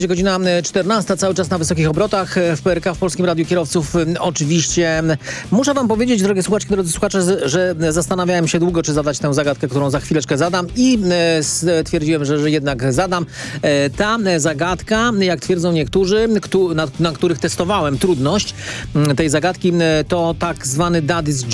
Godzina 14, cały czas na wysokich obrotach w PRK, w Polskim Radiu Kierowców. Oczywiście muszę wam powiedzieć, drogie słuchaczki, drodzy słuchacze, że zastanawiałem się długo, czy zadać tę zagadkę, którą za chwileczkę zadam, i stwierdziłem, że jednak zadam. Ta zagadka, jak twierdzą niektórzy, na których testowałem trudność tej zagadki, to tak zwany Daddy's